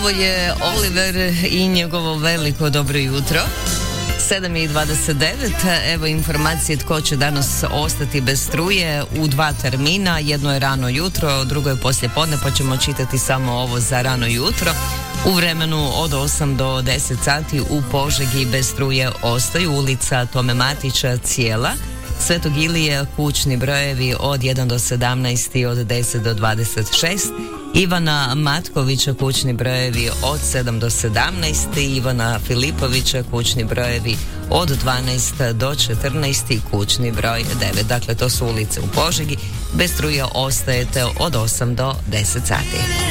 Ovo je Oliver i njegovo veliko dobro jutro. 7:29, evo informacije tko će danas ostati bez struje u 2 termina. Jedno je rano jutro, drugo je poslijepodne, pa ćemo čitati samo ovo za rano jutro. U vremenu od 8 do 10 sati u Požegi bez struje ostaju ulica Tome Matića cijela, Svetog Ilije kućni brojevi od 1 do 17 i od 10 do 26, Ivana Matkovića kućni brojevi od 7 do 17 i Ivana Filipovića kućni brojevi od 12 do 14 i kućni broj 9. Dakle, to su ulice u Požegi. Bez struje ostajete od 8 do 10 sati.